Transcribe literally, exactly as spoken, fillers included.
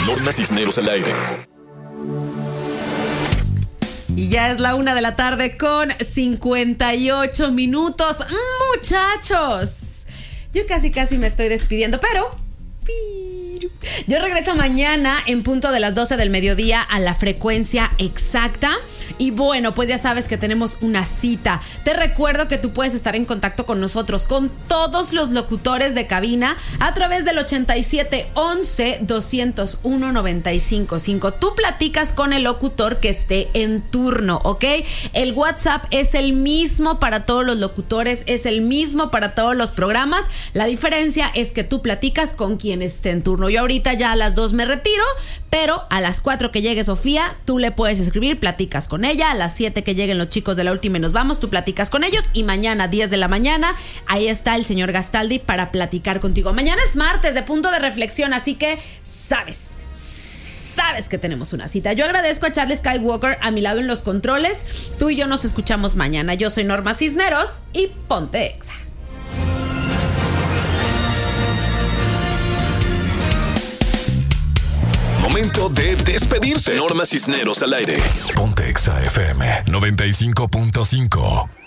Norma Cisneros al aire. Y ya es la una de la tarde con cincuenta y ocho minutos. Muchachos, yo casi casi me estoy despidiendo, pero... yo regreso mañana en punto de las doce del mediodía a la frecuencia exacta. Y bueno, pues ya sabes que tenemos una cita. Te recuerdo que tú puedes estar en contacto con nosotros, con todos los locutores de cabina, a través del ochenta y siete once doscientos uno noventa y cinco cinco. Tú platicas con el locutor que esté en turno, ¿ok? El WhatsApp es el mismo para todos los locutores, es el mismo para todos los programas. La diferencia es que tú platicas con quien esté en turno. Yo ahorita ya a las dos me retiro, pero a las cuatro que llegue Sofía, tú le puedes escribir, platicas con ella. A las siete que lleguen los chicos de La Última y Nos Vamos, tú platicas con ellos. Y mañana, diez de la mañana, ahí está el señor Gastaldi para platicar contigo. Mañana es martes de punto de reflexión, así que sabes, sabes que tenemos una cita. Yo agradezco a Charlie Skywalker a mi lado en los controles. Tú y yo nos escuchamos mañana. Yo soy Norma Cisneros y ponte exa. Momento de despedirse. Norma Cisneros al aire. Ponte Exa F M noventa y cinco punto cinco.